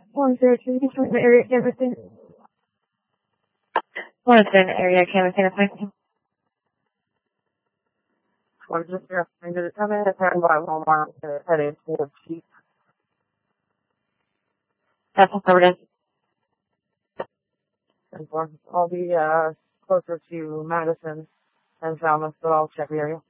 102, the area canvassing. 102 area canvassing appointment. I'm just going to come in and turn by Walmart and heading towards Keith. That's affirmative. And I'll be closer to Madison and Falmouth, but I'll check the area.